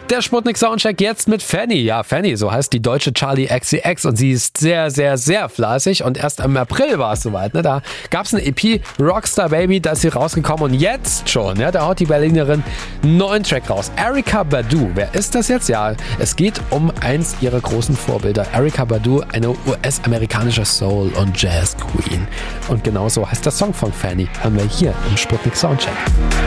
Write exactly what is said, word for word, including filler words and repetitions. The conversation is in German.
Der Sputnik Soundcheck jetzt mit Fanny. Ja, Fanny, so heißt die deutsche Charli X C X und sie ist sehr, sehr, sehr fleißig und erst im April war es soweit. Ne? Da gab es eine E P, Rockstar Baby, da ist sie rausgekommen und jetzt schon, ja, da haut die Berlinerin einen neuen Track raus. Erykah Badu, wer ist das jetzt? Ja, es geht um eins ihrer großen Vorbilder. Erykah Badu, eine U S-amerikanische Soul- und Jazz-Queen. Und genau so heißt der Song von Fanny, haben wir hier im Sputnik Soundcheck.